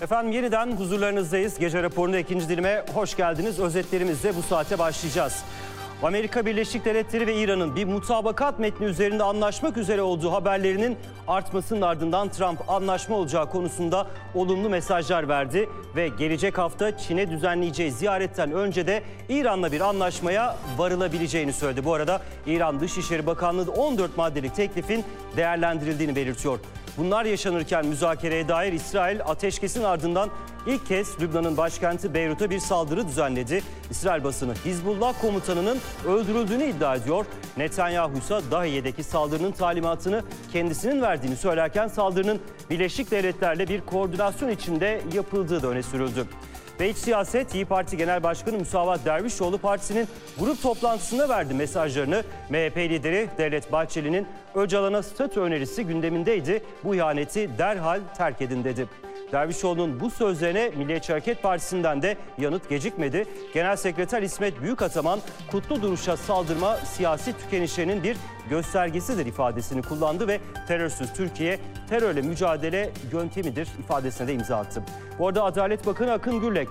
Efendim yeniden huzurlarınızdayız. Gece raporunda ikinci dilime hoş geldiniz. Özetlerimizle bu saate başlayacağız. Amerika Birleşik Devletleri ve İran'ın bir mutabakat metni üzerinde anlaşmak üzere olduğu haberlerinin artmasının ardından Trump anlaşma olacağı konusunda olumlu mesajlar verdi ve gelecek hafta Çin'e düzenleyeceği ziyaretten önce de İran'la bir anlaşmaya varılabileceğini söyledi. Bu arada İran Dışişleri Bakanlığı 14 maddelik teklifin değerlendirildiğini belirtiyor. Bunlar yaşanırken müzakereye dair İsrail ateşkesin ardından ilk kez Lübnan'ın başkenti Beyrut'a bir saldırı düzenledi. İsrail basını Hizbullah komutanının öldürüldüğünü iddia ediyor. Netanyahu ise Dahiye'deki saldırının talimatını kendisinin verdiğini söylerken saldırının Birleşik Devletler'le bir koordinasyon içinde yapıldığı da öne sürüldü. Ve iç siyaset, İYİ Parti Genel Başkanı Musavat Dervişoğlu partisinin grup toplantısında verdi mesajlarını. MHP lideri Devlet Bahçeli'nin Öcalan'a statü önerisi gündemindeydi. Bu ihaneti derhal terk edin dedi. Dervişoğlu'nun bu sözlerine Milliyetçi Hareket Partisi'nden de yanıt gecikmedi. Genel Sekreter İsmet Büyükataman, kutlu duruşa saldırma siyasi tükenişlerinin bir göstergesidir ifadesini kullandı ve terörsüz Türkiye terörle mücadele yöntemidir ifadesine de imza attı. Bu arada Adalet Bakanı Akın Gürlek,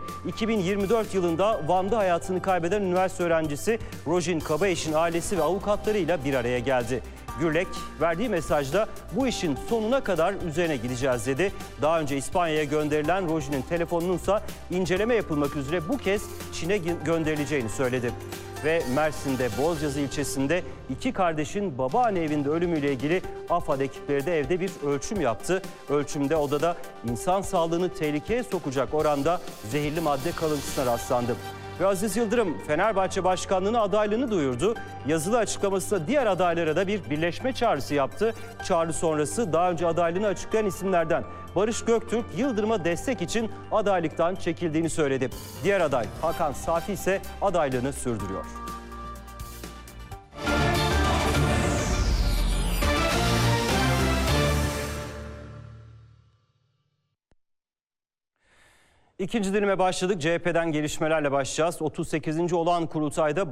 2024 yılında Van'da hayatını kaybeden üniversite öğrencisi Rojin Kabaeş'in ailesi ve avukatlarıyla bir araya geldi. Gürlek verdiği mesajda bu işin sonuna kadar üzerine gideceğiz dedi. Daha önce İspanya'ya gönderilen Rojin'in telefonununsa inceleme yapılmak üzere bu kez Çin'e gönderileceğini söyledi. Ve Mersin'de Bozcazı ilçesinde iki kardeşin babaanne evinde ölümüyle ilgili AFAD ekipleri de evde bir ölçüm yaptı. Ölçümde odada insan sağlığını tehlikeye sokacak oranda zehirli madde kalıntısına rastlandı. Ve Aziz Yıldırım Fenerbahçe Başkanlığı'na adaylığını duyurdu. Yazılı açıklamasında diğer adaylara da bir birleşme çağrısı yaptı. Çağrı sonrası daha önce adaylığını açıklayan isimlerden Barış Göktürk, Yıldırım'a destek için adaylıktan çekildiğini söyledi. Diğer aday Hakan Safi ise adaylığını sürdürüyor. İkinci dilime başladık. CHP'den gelişmelerle başlayacağız. 38. olağan kurultayda